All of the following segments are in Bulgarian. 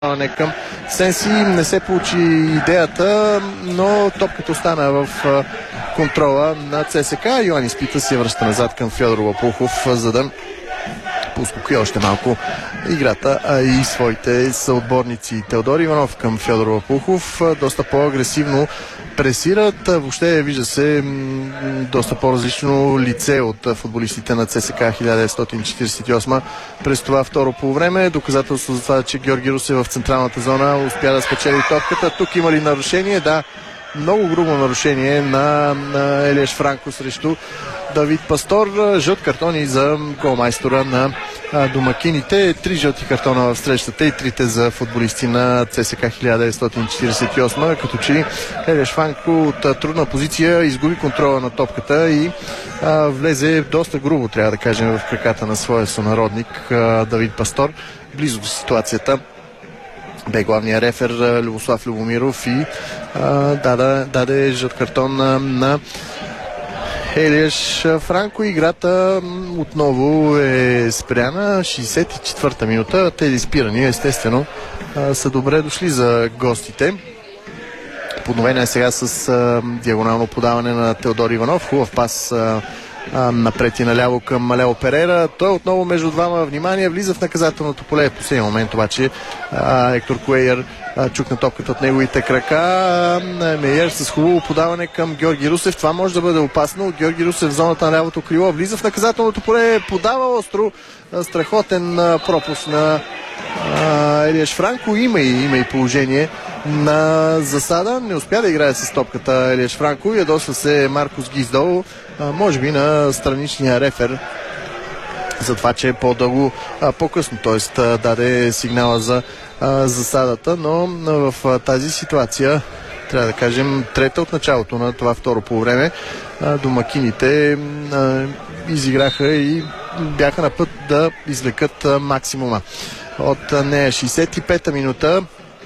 към Сенси. Не се получи идеята, но топката остана в контрола на ЦСК. Йоан изпита се връща назад към Фьодор Лопухов, за да успокои още малко играта, а и своите съотборници. Теодор Иванов към Фьодор Лопухов доста по-агресивно пресират. Въобще вижда се доста по-различно лице от футболистите на ЦСК 1948 през това второ полувреме. Доказателство за това, че Георги Русев в централната зона успя да спечели топката. Тук има ли нарушение? Да, много грубо нарушение на Елиеш Франко срещу Давид Пастор. Жълт картон и за голмайстора на домакините. 3 жълти картона в срещата и 3 за футболисти на ЦСК 1948. Като че ли Елиеш Франко от трудна позиция изгуби контрола на топката и влезе доста грубо, трябва да кажем, в краката на своя сънародник Давид Пастор. Близо до ситуацията бе главния рефер Любослав Любомиров и даде жълт картон на Елиеш Франко. Играта отново е спряна. 64-та минута. Тези спирания естествено са добре дошли за гостите. Подновение сега с диагонално подаване на Теодор Иванов. Хубав пас напред и наляво към Лео Перера. Той отново между двама. Внимание, влиза в наказателното поле. В последния момент обаче Ектор Куейер чукна топката от неговите крака. Мейер с хубаво подаване към Георги Русев. Това може да бъде опасно. Георги Русев в зоната на лявото крило. Влиза в наказателното поле. Подава остро. Страхотен пропуск на Елиеш Франко. Има и положение на засада. Не успя да играе с топката Елиеш Франко. Ядосва се Маркус Гиздол. Може би на страничния рефер за това, че е по-дълго по-късно. Т.е. даде сигнала за засадата, но в тази ситуация, трябва да кажем, трета от началото на това второ полувреме, домакините изиграха и бяха на път да извлекат максимума от нея. 65-та минута.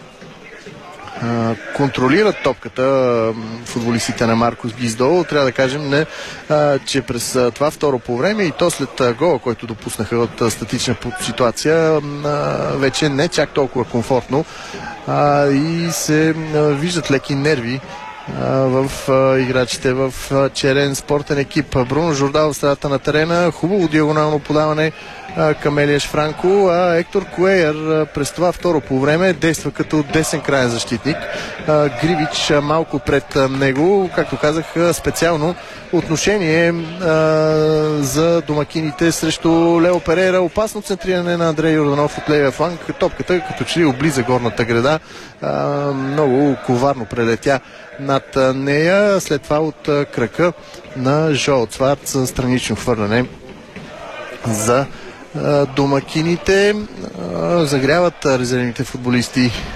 Контролират топката футболистите на Маркус Гиздол. Трябва да кажем, че през това второ по време и то след гола, който допуснаха от статична ситуация, вече не чак толкова комфортно и се виждат леки нерви в играчите в черен спортен екип. Бруно Жордал в средата на терена. Хубаво диагонално подаване към Елиеш Франко, а Ектор Куейер през това второ по време действа като десен краен защитник. Гривич малко пред него, както казах, специално отношение за домакините срещу Лео Перера. Опасно центриране на Андрей Йорданов от левия фланг. Топката като че ли облиза горната града. Много коварно прелетя над нея. След това от крака на Жоел Цварц странично хвърляне за домакините. Загряват резервните футболисти